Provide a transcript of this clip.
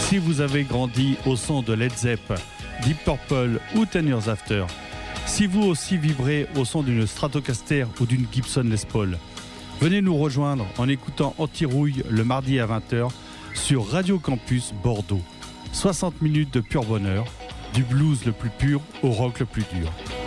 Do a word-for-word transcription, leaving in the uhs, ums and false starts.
Si vous avez grandi au son de Led Zepp, Deep Purple ou Ten Years After, si vous aussi vibrez au son d'une Stratocaster ou d'une Gibson Les Paul, venez nous rejoindre en écoutant Anti-Rouille le mardi à vingt heures sur Radio Campus Bordeaux. soixante minutes de pur bonheur, du blues le plus pur au rock le plus dur.